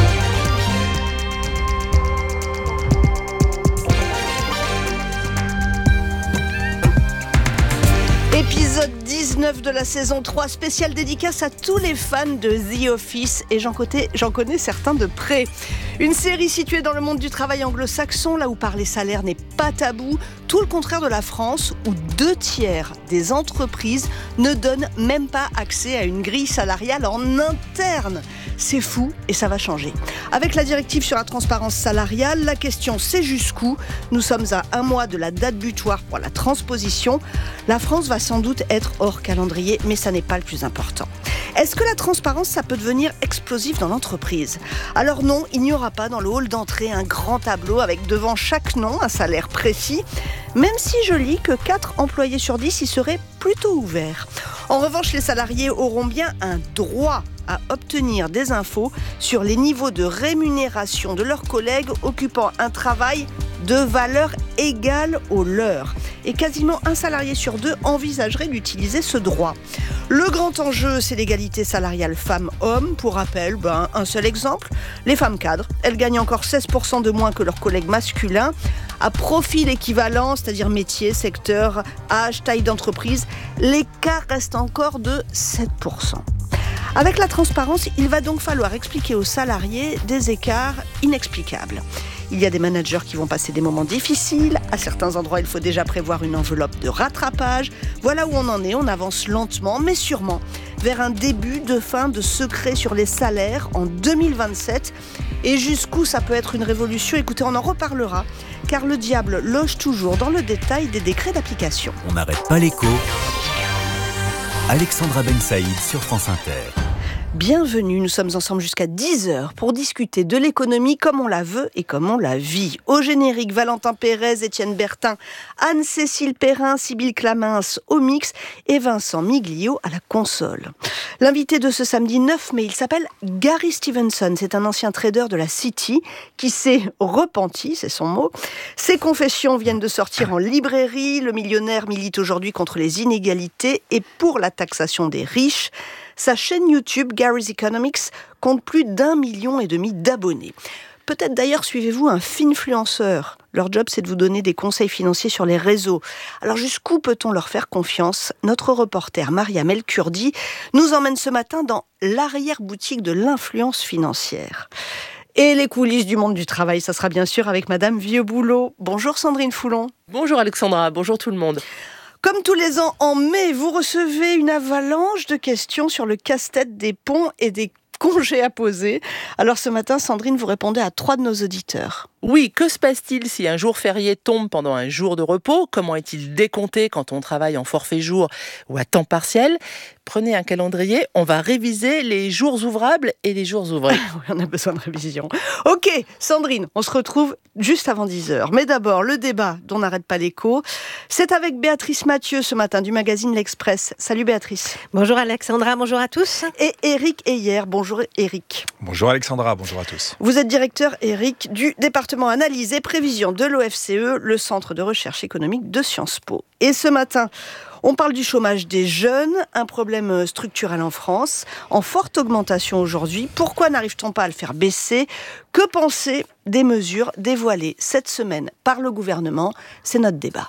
Épisode dix-neuf de la saison trois, spéciale dédicace à tous les fans de The Office, et j'en connais, j'en connais certains de près. Une série située dans le monde du travail anglo-saxon, là où parler salaire n'est pas tabou, tout le contraire de la France, où deux tiers des entreprises ne donnent même pas accès à une grille salariale en interne. C'est fou et ça va changer. Avec la directive sur la transparence salariale, la question c'est jusqu'où ? Nous sommes à un mois de la date butoir pour la transposition. La France va sans doute être hors calendrier, mais ça n'est pas le plus important. Est-ce que la transparence, ça peut devenir explosif dans l'entreprise ? Alors non, il n'y aura pas dans le hall d'entrée un grand tableau avec devant chaque nom un salaire précis, même si je lis que quatre employés sur dix y seraient plutôt ouverts. En revanche, les salariés auront bien un droit à obtenir des infos sur les niveaux de rémunération de leurs collègues occupant un travail de valeur égale au leur. Et quasiment un salarié sur deux envisagerait d'utiliser ce droit. Le grand enjeu, c'est l'égalité salariale femmes-hommes. Pour rappel, ben, un seul exemple, les femmes cadres, elles gagnent encore seize pour cent de moins que leurs collègues masculins. À profil équivalent, c'est-à-dire métier, secteur, âge, taille d'entreprise, l'écart reste encore de sept pour cent. Avec la transparence, il va donc falloir expliquer aux salariés des écarts inexplicables. Il y a des managers qui vont passer des moments difficiles. À certains endroits, il faut déjà prévoir une enveloppe de rattrapage. Voilà où on en est. On avance lentement, mais sûrement, vers un début de fin de secret sur les salaires en deux mille vingt-sept. Et jusqu'où ça peut être une révolution ? Écoutez, on en reparlera, car le diable loge toujours dans le détail des décrets d'application. On n'arrête pas l'écho. Alexandra Ben Saïd sur France Inter. Bienvenue, nous sommes ensemble jusqu'à dix heures pour discuter de l'économie comme on la veut et comme on la vit. Au générique, Valentin Pérez, Étienne Bertin, Anne-Cécile Perrin, Sybille Clamins au mix et Vincent Miglio à la console. L'invité de ce samedi neuf mai, il s'appelle Gary Stevenson. C'est un ancien trader de la City qui s'est repenti, c'est son mot. Ses confessions viennent de sortir en librairie. Le millionnaire milite aujourd'hui contre les inégalités et pour la taxation des riches. Sa chaîne YouTube, Gary's Economics, compte plus d'un million et demi d'abonnés. Peut-être d'ailleurs suivez-vous un finfluenceur. Leur job, c'est de vous donner des conseils financiers sur les réseaux. Alors jusqu'où peut-on leur faire confiance ? Notre reporter Mariam El Kurdi nous emmène ce matin dans l'arrière-boutique de l'influence financière. Et les coulisses du monde du travail, ça sera bien sûr avec Madame Vieux-Boulot. Bonjour Sandrine Foulon. Bonjour Alexandra, bonjour tout le monde. Comme tous les ans, en mai, vous recevez une avalanche de questions sur le casse-tête des ponts et des congés à poser. Alors ce matin, Sandrine, vous répondez à trois de nos auditeurs. Oui, que se passe-t-il si un jour férié tombe pendant un jour de repos ? Comment est-il décompté quand on travaille en forfait jour ou à temps partiel ? Prenez un calendrier, on va réviser les jours ouvrables et les jours ouvrés. On a besoin de révision. Ok, Sandrine, on se retrouve juste avant dix heures. Mais d'abord, le débat dont n'arrête pas l'écho, c'est avec Béatrice Mathieu ce matin du magazine L'Express. Salut Béatrice. Bonjour Alexandra, bonjour à tous. Et Éric Heyer. Bonjour Éric. Bonjour Alexandra, bonjour à tous. Vous êtes directeur, Éric, du département Analyse et Prévision de l'O F C E, le Centre de recherche économique de Sciences Po. Et ce matin, on parle du chômage des jeunes, un problème structurel en France, en forte augmentation aujourd'hui. Pourquoi n'arrive-t-on pas à le faire baisser ? Que penser des mesures dévoilées cette semaine par le gouvernement ? C'est notre débat.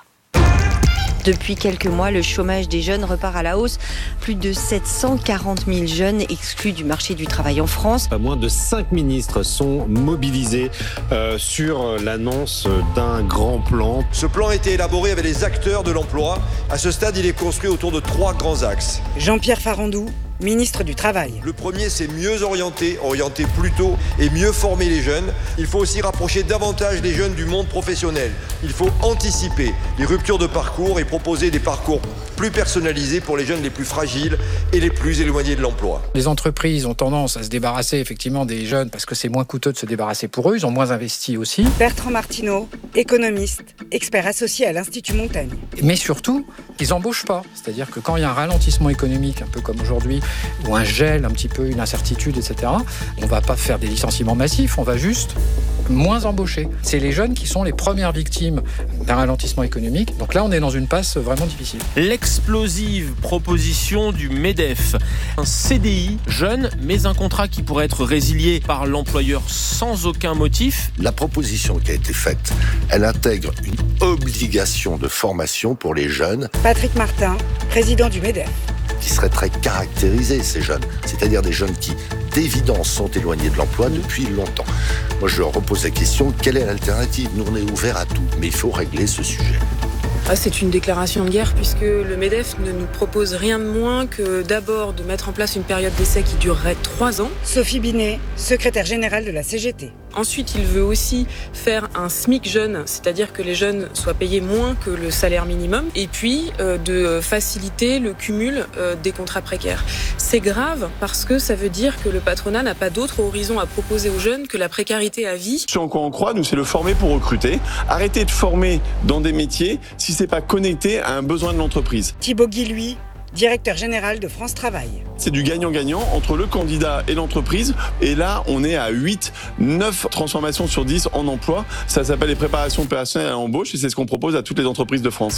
Depuis quelques mois, le chômage des jeunes repart à la hausse. Plus de sept cent quarante mille jeunes exclus du marché du travail en France. Pas moins de cinq ministres sont mobilisés euh, sur l'annonce d'un grand plan. Ce plan a été élaboré avec les acteurs de l'emploi. À ce stade, il est construit autour de trois grands axes. Jean-Pierre Farandou, ministre du Travail. Le premier, c'est mieux orienter, orienter plus tôt et mieux former les jeunes. Il faut aussi rapprocher davantage les jeunes du monde professionnel. Il faut anticiper les ruptures de parcours et proposer des parcours plus personnalisés pour les jeunes les plus fragiles et les plus éloignés de l'emploi. Les entreprises ont tendance à se débarrasser effectivement des jeunes parce que c'est moins coûteux de se débarrasser pour eux. Ils ont moins investi aussi. Bertrand Martineau, économiste, expert associé à l'Institut Montaigne. Mais surtout, ils n'embauchent pas. C'est-à-dire que quand il y a un ralentissement économique, un peu comme aujourd'hui, ou un gel, un petit peu, une incertitude, et cetera, on ne va pas faire des licenciements massifs, on va juste moins embaucher. C'est les jeunes qui sont les premières victimes d'un ralentissement économique. Donc là, on est dans une passe vraiment difficile. L'explosive proposition du MEDEF. Un C D I jeune, mais un contrat qui pourrait être résilié par l'employeur sans aucun motif. La proposition qui a été faite, elle intègre une obligation de formation pour les jeunes. Patrick Martin, président du MEDEF. Qui seraient très caractérisés, ces jeunes. C'est-à-dire des jeunes qui, d'évidence, sont éloignés de l'emploi depuis longtemps. Moi, je leur repose la question, quelle est l'alternative ? Nous, on est ouverts à tout, mais il faut régler ce sujet. Ah, c'est une déclaration de guerre puisque le MEDEF ne nous propose rien de moins que d'abord de mettre en place une période d'essai qui durerait trois ans. Sophie Binet, secrétaire générale de la C G T. Ensuite, il veut aussi faire un SMIC jeune, c'est-à-dire que les jeunes soient payés moins que le salaire minimum, et puis euh, de faciliter le cumul euh, des contrats précaires. C'est grave parce que ça veut dire que le patronat n'a pas d'autre horizon à proposer aux jeunes que la précarité à vie. Ce en quoi on croit, nous, c'est le former pour recruter. Arrêtez de former dans des métiers si c'est pas connecté à un besoin de l'entreprise. Thibaut Guilhuy, directeur général de France Travail. C'est du gagnant-gagnant entre le candidat et l'entreprise. Et là, on est à huit, neuf transformations sur dix en emploi. Ça s'appelle les préparations opérationnelles à l'embauche et c'est ce qu'on propose à toutes les entreprises de France.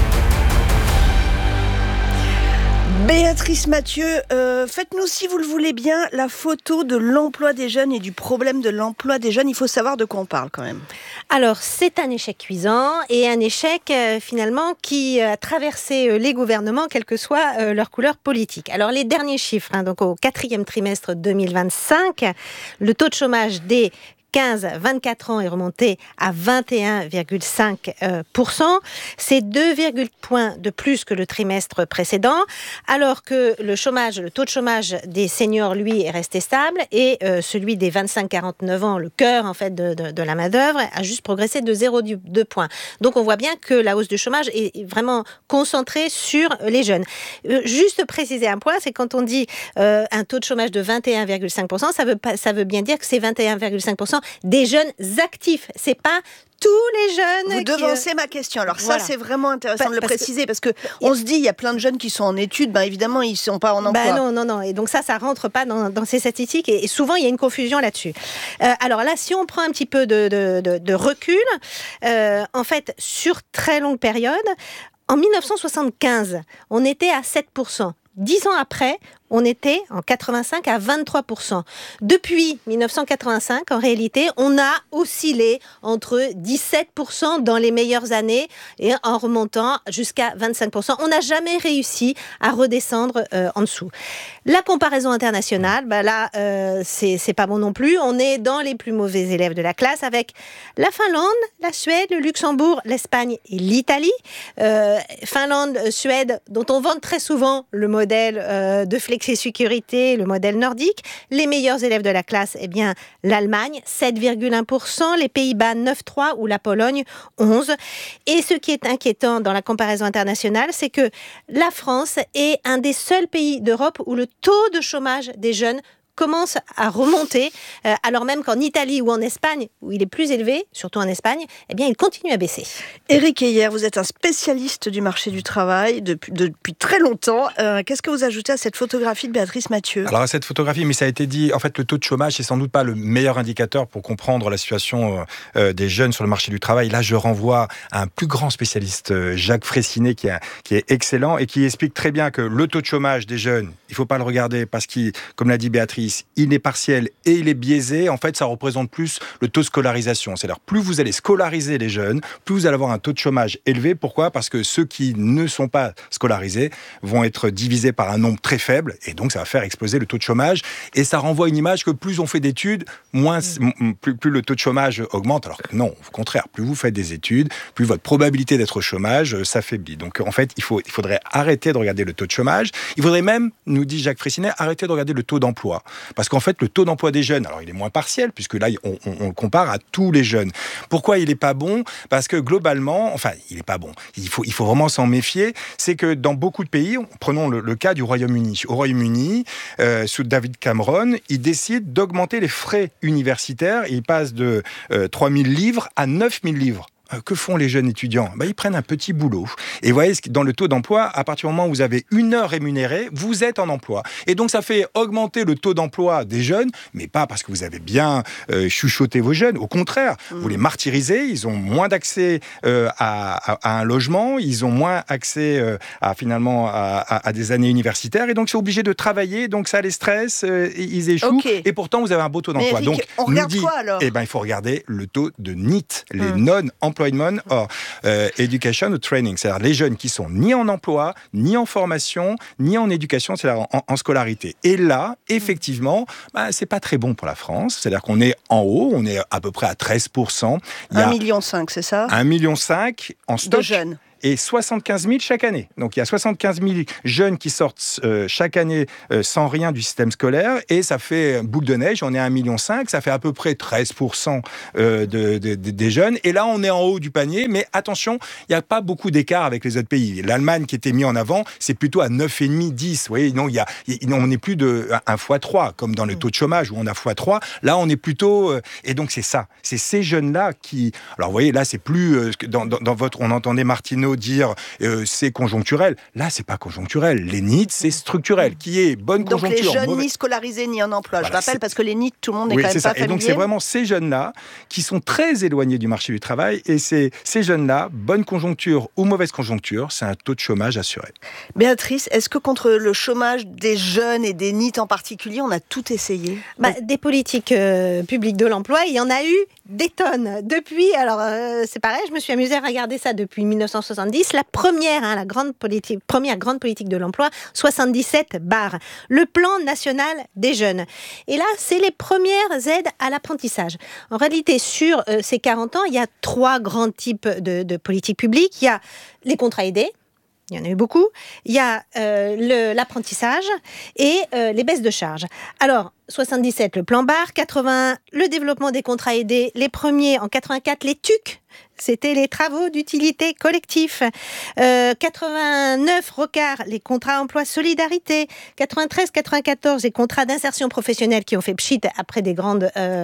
Béatrice Mathieu, euh, faites-nous, si vous le voulez bien, la photo de l'emploi des jeunes et du problème de l'emploi des jeunes. Il faut savoir de quoi on parle quand même. Alors, c'est un échec cuisant et un échec euh, finalement qui a traversé euh, les gouvernements, quelle que soit euh, leur couleur politique. Alors, les derniers chiffres, hein, donc au quatrième trimestre deux mille vingt-cinq, le taux de chômage des quinze à vingt-quatre ans est remonté à vingt et un virgule cinq pour cent. C'est deux virgule points de plus que le trimestre précédent, alors que le chômage, le taux de chômage des seniors, lui, est resté stable et euh, celui des vingt-cinq à quarante-neuf ans, le cœur en fait de, de, de la main-d'œuvre, a juste progressé de zéro virgule deux points. Donc on voit bien que la hausse du chômage est vraiment concentrée sur les jeunes. Euh, juste préciser un point, c'est quand on dit euh, un taux de chômage de vingt et un virgule cinq pour cent, ça veut, pas, ça veut bien dire que c'est vingt et un virgule cinq pour cent des jeunes actifs. C'est pas tous les jeunes. Vous devancez qui... ma question. Alors voilà. ça, c'est vraiment intéressant Pa- de le parce préciser que... parce que on se dit il y a plein de jeunes qui sont en études, ben évidemment ils sont pas en emploi. Bah non, non, non. Et donc ça, ça rentre pas dans, dans ces statistiques et, et souvent il y a une confusion là-dessus. Euh, alors là, si on prend un petit peu de, de, de, de recul, euh, en fait, sur très longue période, en mille neuf cent soixante-quinze, on était à sept pour cent. Dix ans après, on était en quatre-vingt-cinq à vingt-trois pour cent. Depuis dix-neuf cent quatre-vingt-cinq, en réalité, on a oscillé entre dix-sept pour cent dans les meilleures années et en remontant jusqu'à vingt-cinq pour cent. On n'a jamais réussi à redescendre euh, en dessous. La comparaison internationale, bah là, euh, c'est, c'est pas bon non plus. On est dans les plus mauvais élèves de la classe avec la Finlande, la Suède, le Luxembourg, l'Espagne et l'Italie. Euh, Finlande, Suède, dont on vante très souvent le modèle euh, de flexi-sécurité, le modèle nordique. Les meilleurs élèves de la classe, eh bien, l'Allemagne, sept virgule un pour cent, les Pays-Bas, neuf virgule trois pour cent ou la Pologne, onze pour cent. Et ce qui est inquiétant dans la comparaison internationale, c'est que la France est un des seuls pays d'Europe où le taux de chômage des jeunes commence à remonter, euh, alors même qu'en Italie ou en Espagne, où il est plus élevé, surtout en Espagne, eh bien, il continue à baisser. Éric Heyer, vous êtes un spécialiste du marché du travail depuis, depuis très longtemps. Euh, qu'est-ce que vous ajoutez à cette photographie de Béatrice Mathieu ? Alors à cette photographie, mais ça a été dit, en fait le taux de chômage, c'est sans doute pas le meilleur indicateur pour comprendre la situation euh, des jeunes sur le marché du travail. Là, je renvoie à un plus grand spécialiste, euh, Jacques Fraissinet, qui, a, qui est excellent et qui explique très bien que le taux de chômage des jeunes, il faut pas le regarder parce qu'il, comme l'a dit Béatrice, il est partiel et il est biaisé. En fait, ça représente plus le taux de scolarisation. C'est-à-dire, plus vous allez scolariser les jeunes, plus vous allez avoir un taux de chômage élevé. Pourquoi ? Parce que ceux qui ne sont pas scolarisés vont être divisés par un nombre très faible et donc ça va faire exploser le taux de chômage. Et ça renvoie une image que plus on fait d'études, moins, plus, plus le taux de chômage augmente. Alors que non, au contraire, plus vous faites des études, plus votre probabilité d'être au chômage s'affaiblit. Donc en fait, il, faut, il faudrait arrêter de regarder le taux de chômage. Il faudrait même, nous dit Jacques Fraissinet, arrêter de regarder le taux d'emploi. Parce qu'en fait, le taux d'emploi des jeunes, alors il est moins partiel, puisque là, on, on, on le compare à tous les jeunes. Pourquoi il n'est pas bon ? Parce que globalement, enfin, il n'est pas bon. Il faut, il faut vraiment s'en méfier. C'est que dans beaucoup de pays, prenons le, le cas du Royaume-Uni. Au Royaume-Uni, euh, sous David Cameron, il décide d'augmenter les frais universitaires. Il passe de euh, trois mille livres à neuf mille livres. Que font les jeunes étudiants ? Ben, ils prennent un petit boulot. Et vous voyez, dans le taux d'emploi, à partir du moment où vous avez une heure rémunérée, vous êtes en emploi. Et donc, ça fait augmenter le taux d'emploi des jeunes, mais pas parce que vous avez bien euh, chuchoté vos jeunes. Au contraire, mmh. vous les martyrisez, ils ont moins d'accès euh, à, à, à un logement, ils ont moins accès euh, à, finalement, à, à, à des années universitaires, et donc, ils sont obligés de travailler, donc ça les stresse, euh, ils échouent, okay. et pourtant, vous avez un beau taux d'emploi. Mais Eric, donc, on regarde dit, quoi, alors ? Eh ben, il faut regarder le taux de N I T, les mmh. non-employés. Employment or euh, Education or Training, c'est-à-dire les jeunes qui sont ni en emploi, ni en formation, ni en éducation, c'est-à-dire en, en scolarité. Et là, effectivement, bah, c'est pas très bon pour la France, c'est-à-dire qu'on est en haut, on est à peu près à treize pour cent. un virgule cinq million, c'est ça ? un virgule cinq million en stock. De jeunes. Et soixante-quinze mille chaque année. Donc, il y a soixante-quinze mille jeunes qui sortent euh, chaque année euh, sans rien du système scolaire. Et ça fait boule de neige. On est à un virgule cinq million. Ça fait à peu près treize pour cent euh, de, de, de, des jeunes. Et là, on est en haut du panier. Mais attention, il n'y a pas beaucoup d'écart avec les autres pays. L'Allemagne, qui était mis en avant, c'est plutôt à neuf virgule cinq, dix. Vous voyez, non, il y a, non, on n'est plus de un fois trois, comme dans le taux de chômage, où on a fois trois. Là, on est plutôt... Euh, et donc, c'est ça. C'est ces jeunes-là qui... Alors, vous voyez, là, c'est plus... Euh, dans, dans, dans votre... On entendait Martineau dire euh, c'est conjoncturel. Là, c'est pas conjoncturel. Les N I T, c'est structurel. Qui est bonne donc conjoncture. Donc les jeunes mauvais... ni scolarisés ni en emploi. Voilà, je rappelle c'est... parce que les N I T, tout le monde n'est oui, quand même c'est pas ça. familier. Et donc c'est vraiment ces jeunes-là qui sont très éloignés du marché du travail. Et c'est ces jeunes-là, bonne conjoncture ou mauvaise conjoncture, c'est un taux de chômage assuré. Béatrice, est-ce que contre le chômage des jeunes et des N I T en particulier, on a tout essayé ? bah, Des politiques euh, publiques de l'emploi, il y en a eu des tonnes. Depuis, alors euh, c'est pareil, je me suis amusée à regarder ça depuis dix-neuf cent soixante-dix. La première, hein, la grande politique, première grande politique de l'emploi, soixante-dix-sept barre. Le plan national des jeunes. Et là, c'est les premières aides à l'apprentissage. En réalité, sur euh, ces quarante ans, il y a trois grands types de, de politiques publiques. Il y a les contrats aidés. Il y en a eu beaucoup. Il y a euh, le, l'apprentissage et euh, les baisses de charges. Alors, soixante-dix-sept, le plan Barre, quatre-vingts, le développement des contrats aidés, les premiers en quatre-vingt-quatre, les T U C, c'était les travaux d'utilité collectif. Euh, quatre-vingt-neuf, Rocard, les contrats emploi solidarité. quatre-vingt-treize quatre-vingt-quatorze, les contrats d'insertion professionnelle qui ont fait pchit après des grandes euh,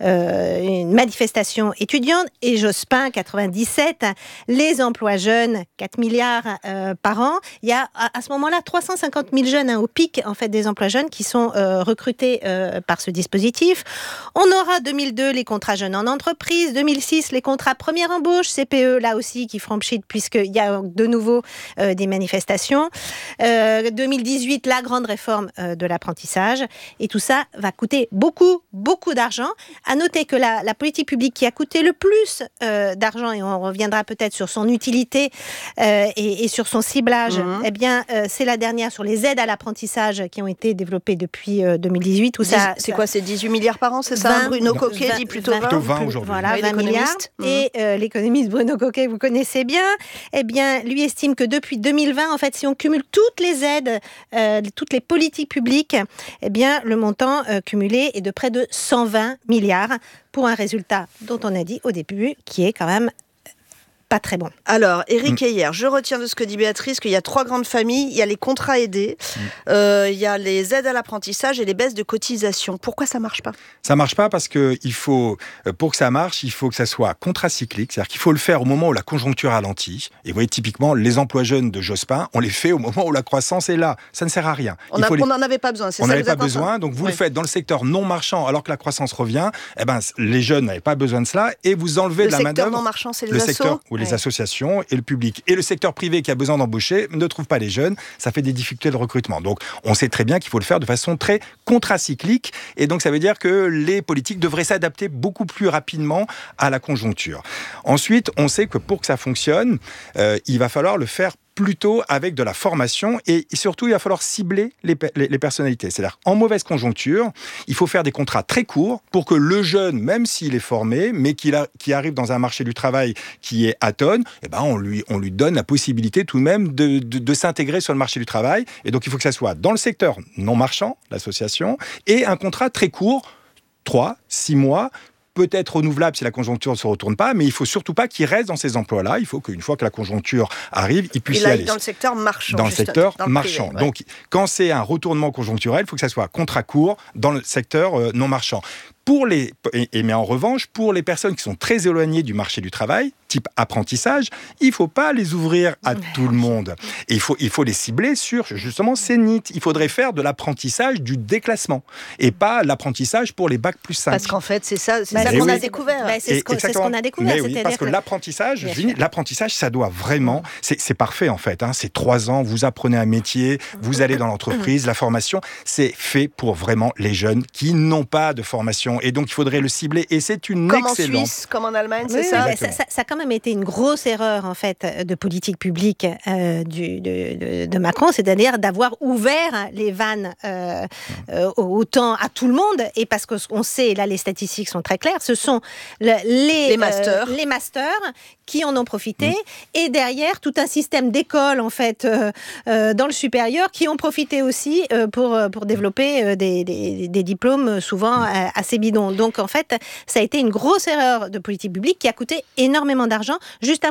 euh, manifestations étudiantes. Et Jospin, quatre-vingt-dix-sept, les emplois jeunes, quatre milliards euh, par an. Il y a à, à ce moment-là trois cent cinquante mille jeunes hein, au pic en fait, des emplois jeunes qui sont euh, recrutés euh, par ce dispositif. On aura deux mille deux les contrats jeunes en entreprise, deux mille six les contrats premier emploi, embauches C P E, là aussi, qui feront pchit puisqu'il y a de nouveau euh, des manifestations. Euh, deux mille dix-huit, la grande réforme euh, de l'apprentissage. Et tout ça va coûter beaucoup, beaucoup d'argent. À noter que la, la politique publique qui a coûté le plus euh, d'argent, et on reviendra peut-être sur son utilité euh, et, et sur son ciblage, mmh. eh bien, euh, c'est la dernière sur les aides à l'apprentissage qui ont été développées depuis euh, deux mille dix-huit. Où ça, c'est ça... quoi, c'est dix-huit milliards par an, c'est ça? vingt, Bruno Coquet dit plutôt vingt. Plutôt vingt aujourd'hui. Voilà, oui, vingt milliards. Mmh. Et euh, l'économiste Bruno Coquet, vous connaissez bien, eh bien, lui estime que depuis deux mille vingt, en fait, si on cumule toutes les aides, euh, toutes les politiques publiques, eh bien, le montant euh, cumulé est de près de cent vingt milliards pour un résultat dont on a dit au début qui est quand même pas très bon. Alors, Éric Heyer, je retiens de ce que dit Béatrice qu'il y a trois grandes familles. Il y a les contrats aidés, mmh. euh, il y a les aides à l'apprentissage et les baisses de cotisations. Pourquoi ça marche pas? Ça marche pas parce que il faut, pour que ça marche, il faut que ça soit contracyclique. C'est-à-dire qu'il faut le faire au moment où la conjoncture ralentit. Et vous voyez, typiquement, les emplois jeunes de Jospin, on les fait au moment où la croissance est là. Ça ne sert à rien. On n'en les... avait pas besoin. C'est on n'en avait pas besoin. Donc vous oui. le faites dans le secteur non marchand alors que la croissance revient. Eh ben, les jeunes n'avaient pas besoin de cela et vous enlevez le de la main d'œuvre. Le secteur non marchand, c'est les le assos. Secteur, ou les ouais. associations et le public. Et le secteur privé qui a besoin d'embaucher ne trouve pas les jeunes. Ça fait des difficultés de recrutement. Donc, on sait très bien qu'il faut le faire de façon très contracyclique. Et donc, ça veut dire que les politiques devraient s'adapter beaucoup plus rapidement à la conjoncture. Ensuite, on sait que pour que ça fonctionne, euh, il va falloir le faire plutôt avec de la formation et surtout, il va falloir cibler les, les, les personnalités. C'est-à-dire, en mauvaise conjoncture, il faut faire des contrats très courts pour que le jeune, même s'il est formé, mais qu'il a, qui arrive dans un marché du travail qui est atone, eh ben on, lui, on lui donne la possibilité tout de même de, de, de s'intégrer sur le marché du travail. Et donc, il faut que ça soit dans le secteur non marchand, l'association, et un contrat très court, trois, six mois, peut-être renouvelable si la conjoncture ne se retourne pas, mais il ne faut surtout pas qu'il reste dans ces emplois-là. Il faut qu'une fois que la conjoncture arrive, il puisse il y aller. Dans le secteur marchand. Dans le secteur dans le marchand. Privé, ouais. Donc, quand c'est un retournement conjoncturel, il faut que ça soit contrat court dans le secteur euh, non marchand. Pour les, et, et, mais en revanche, pour les personnes qui sont très éloignées du marché du travail, type apprentissage, il ne faut pas les ouvrir à tout le monde. Et il faut, il faut les cibler sur, justement, ces nids. Il faudrait faire de l'apprentissage du déclassement et pas l'apprentissage pour les bacs plus cinq. Parce qu'en fait, c'est ça, c'est bah, ça qu'on oui. a a découvert. Bah, c'est, ce qu'on, c'est ce qu'on a découvert. Mais oui, parce que, que l'apprentissage, Vini, l'apprentissage, ça doit vraiment... C'est, c'est parfait, en fait. Hein, c'est trois ans, vous apprenez un métier, vous allez dans l'entreprise, la formation, c'est fait pour vraiment les jeunes qui n'ont pas de formation. Et donc, il faudrait le cibler. Et c'est une comme excellente... Comme en Suisse, comme en Allemagne, c'est oui, ça, oui, ça, ça Ça a quand même été une grosse erreur, en fait, de politique publique euh, du, de, de, de Macron, c'est-à-dire d'avoir ouvert les vannes euh, euh, autant à tout le monde. Et parce qu'on sait, là, les statistiques sont très claires, ce sont le, les, les, masters. Euh, les masters qui en ont profité. Mmh. Et derrière, tout un système d'écoles, en fait, euh, euh, dans le supérieur, qui ont profité aussi euh, pour, pour développer euh, des, des, des diplômes souvent euh, assez bidons. Donc, en fait, ça a été une grosse erreur de politique publique qui a coûté énormément d'argent. Juste